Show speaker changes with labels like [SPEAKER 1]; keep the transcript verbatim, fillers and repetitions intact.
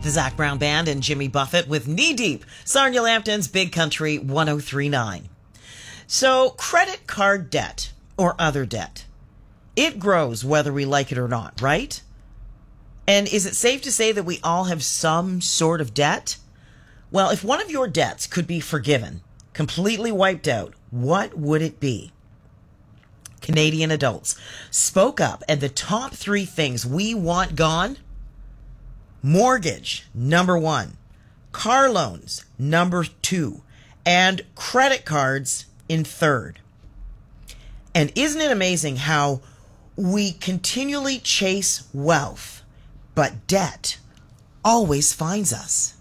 [SPEAKER 1] The Zach Brown Band and Jimmy Buffett with Knee Deep, Sarnia Lambton's Big Country one oh three point nine. So, credit card debt or other debt, it grows whether we like it or not, right? And is it safe to say that we all have some sort of debt? Well, if one of your debts could be forgiven, completely wiped out, what would it be? Canadian adults spoke up, and the top three things we want gone: mortgage, number one; car loans, number two; and credit cards in third. And isn't it amazing how we continually chase wealth, but debt always finds us?